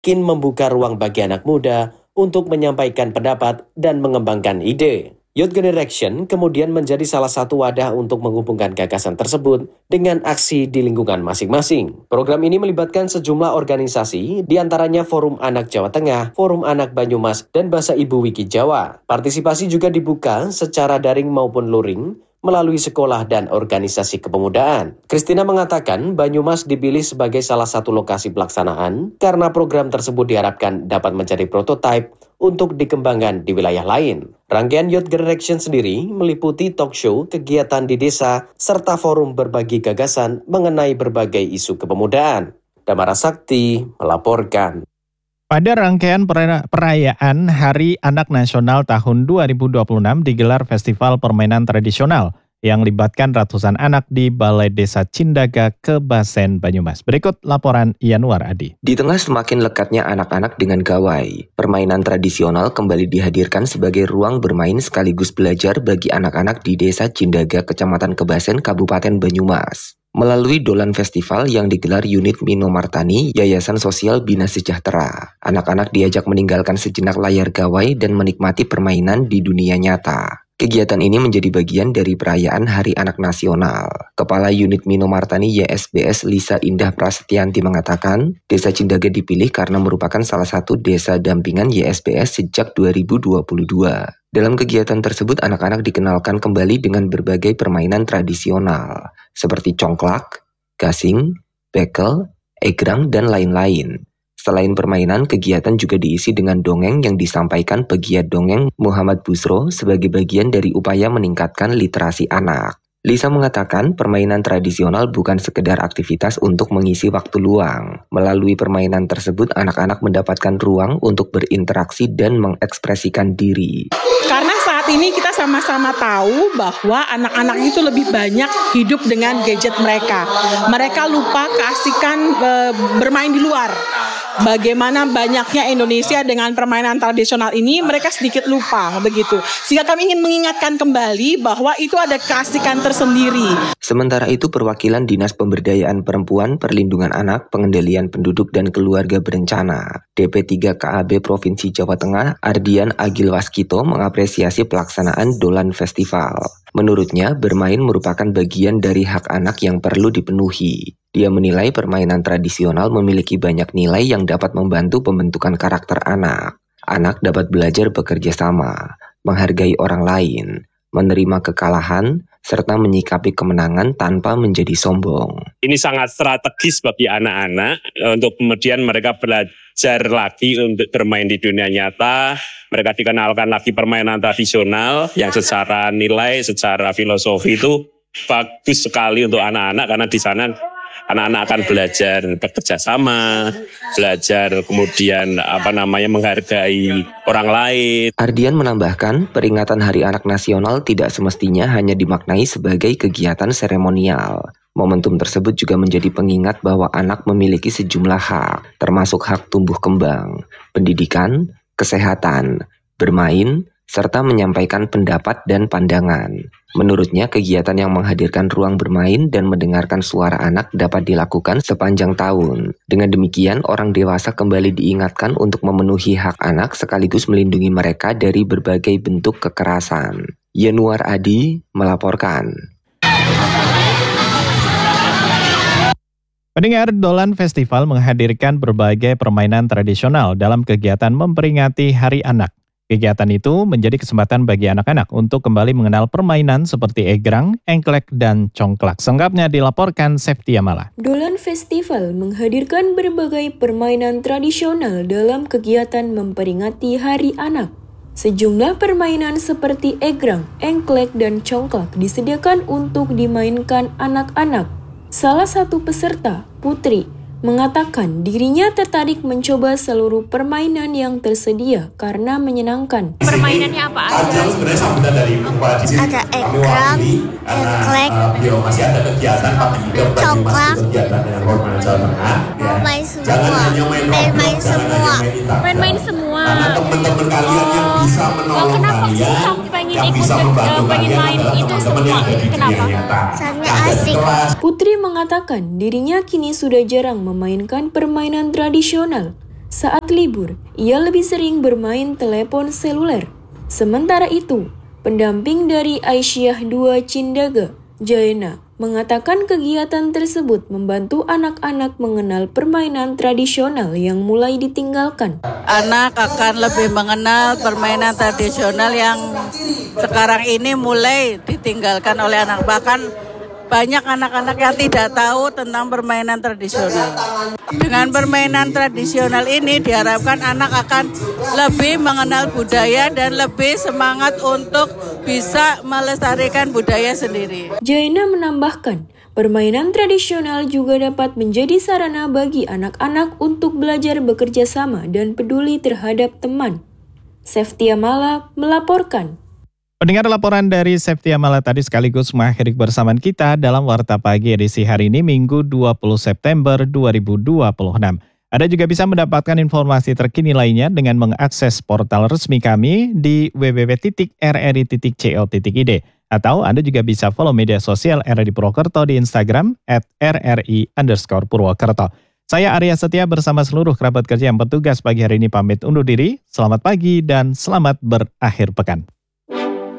semakin membuka ruang bagi anak muda untuk menyampaikan pendapat dan mengembangkan ide. Youth Generation kemudian menjadi salah satu wadah untuk menghubungkan gagasan tersebut dengan aksi di lingkungan masing-masing. Program ini melibatkan sejumlah organisasi, diantaranya Forum Anak Jawa Tengah, Forum Anak Banyumas, dan Bahasa Ibu Wiki Jawa. Partisipasi juga dibuka secara daring maupun luring, melalui sekolah dan organisasi kepemudaan. Kristina mengatakan Banyumas dipilih sebagai salah satu lokasi pelaksanaan karena program tersebut diharapkan dapat menjadi prototipe untuk dikembangkan di wilayah lain. Rangkaian Youth Generation sendiri meliputi talk show, kegiatan di desa, serta forum berbagi gagasan mengenai berbagai isu kepemudaan. Damara Sakti melaporkan. Pada rangkaian perayaan Hari Anak Nasional tahun 2026 digelar Festival Permainan Tradisional yang libatkan ratusan anak di Balai Desa Cindaga, Kebasen, Banyumas. Berikut laporan Yanuar Adi. Di tengah semakin lekatnya anak-anak dengan gawai, permainan tradisional kembali dihadirkan sebagai ruang bermain sekaligus belajar bagi anak-anak di Desa Cindaga, Kecamatan Kebasen, Kabupaten Banyumas. Melalui dolan festival yang digelar unit Mino Martani, Yayasan Sosial Bina Sejahtera, anak-anak diajak meninggalkan sejenak layar gawai dan menikmati permainan di dunia nyata. Kegiatan ini menjadi bagian dari perayaan Hari Anak Nasional. Kepala Unit Mino Martani YSBS Lisa Indah Prasetyanti mengatakan, Desa Cindaga dipilih karena merupakan salah satu desa dampingan YSBS sejak 2022. Dalam kegiatan tersebut, anak-anak dikenalkan kembali dengan berbagai permainan tradisional, seperti congklak, gasing, bekel, egrang, dan lain-lain. Selain permainan, kegiatan juga diisi dengan dongeng yang disampaikan pegiat dongeng Muhammad Busro sebagai bagian dari upaya meningkatkan literasi anak. Lisa mengatakan permainan tradisional bukan sekedar aktivitas untuk mengisi waktu luang. Melalui permainan tersebut, anak-anak mendapatkan ruang untuk berinteraksi dan mengekspresikan diri. Karena saat ini kita sama-sama tahu bahwa anak-anak itu lebih banyak hidup dengan gadget mereka. Mereka lupa keasikan bermain di luar. Bagaimana banyaknya Indonesia dengan permainan tradisional ini, mereka sedikit lupa begitu. Sehingga kami ingin mengingatkan kembali bahwa itu ada keasikan tersendiri. Sementara itu, perwakilan Dinas Pemberdayaan Perempuan, Perlindungan Anak, Pengendalian Penduduk dan Keluarga Berencana DP3 KAB Provinsi Jawa Tengah, Ardian Agil Waskito mengapresiasi pelaksanaan Dolan Festival. Menurutnya, bermain merupakan bagian dari hak anak yang perlu dipenuhi. Dia menilai permainan tradisional memiliki banyak nilai yang dapat membantu pembentukan karakter anak. Anak dapat belajar bekerja sama, menghargai orang lain, menerima kekalahan, serta menyikapi kemenangan tanpa menjadi sombong. Ini sangat strategis bagi anak-anak untuk kemudian mereka belajar lagi untuk bermain di dunia nyata. Mereka dikenalkan lagi permainan tradisional yang secara nilai, secara filosofi itu bagus sekali untuk anak-anak karena di sana anak-anak akan belajar bekerja sama, belajar kemudian menghargai orang lain. Ardian menambahkan, peringatan Hari Anak Nasional tidak semestinya hanya dimaknai sebagai kegiatan seremonial. Momentum tersebut juga menjadi pengingat bahwa anak memiliki sejumlah hak, termasuk hak tumbuh kembang, pendidikan, kesehatan, bermain, serta menyampaikan pendapat dan pandangan. Menurutnya, kegiatan yang menghadirkan ruang bermain dan mendengarkan suara anak dapat dilakukan sepanjang tahun. Dengan demikian, orang dewasa kembali diingatkan untuk memenuhi hak anak sekaligus melindungi mereka dari berbagai bentuk kekerasan. Yanuar Adi melaporkan. Pendengar, Dolan Festival menghadirkan berbagai permainan tradisional dalam kegiatan memperingati Hari Anak. Kegiatan itu menjadi kesempatan bagi anak-anak untuk kembali mengenal permainan seperti egrang, engklek, dan congklak. Selengkapnya dilaporkan Septia Mala. Dolan Festival menghadirkan berbagai permainan tradisional dalam kegiatan memperingati Hari Anak. Sejumlah permainan seperti egrang, engklek, dan congklak disediakan untuk dimainkan anak-anak. Salah satu peserta, Putri, mengatakan dirinya tertarik mencoba seluruh permainan yang tersedia karena menyenangkan. Permainannya apa aja? Ada egrang, engklek, congklak, Main-main semua. Kenapa sih kamu pengen main itu semua? Kenapa? soalnya asik. Putri mengatakan dirinya kini sudah jarang memainkan permainan tradisional. Saat libur, ia lebih sering bermain telepon seluler. Sementara itu, pendamping dari Aisyah II Cindaga, Jaena, mengatakan kegiatan tersebut membantu anak-anak mengenal permainan tradisional yang mulai ditinggalkan. Anak akan lebih mengenal permainan tradisional yang sekarang ini mulai ditinggalkan oleh anak. Bahkan banyak anak-anak yang tidak tahu tentang permainan tradisional. Dengan permainan tradisional ini diharapkan anak akan lebih mengenal budaya dan lebih semangat untuk bisa melestarikan budaya sendiri. Jaena menambahkan, permainan tradisional juga dapat menjadi sarana bagi anak-anak untuk belajar bekerja sama dan peduli terhadap teman. Seftia Mala melaporkan. Pendengar, laporan dari Seftia Mala tadi sekaligus mengakhiri bersamaan kita dalam Warta Pagi edisi hari ini Minggu 20 September 2026. Anda juga bisa mendapatkan informasi terkini lainnya dengan mengakses portal resmi kami di www.rri.co.id atau Anda juga bisa follow media sosial RRI Purwokerto di Instagram @rri_Purwokerto. Saya Arya Setia bersama seluruh kerabat kerja yang bertugas pagi hari ini pamit undur diri. Selamat pagi dan selamat berakhir pekan.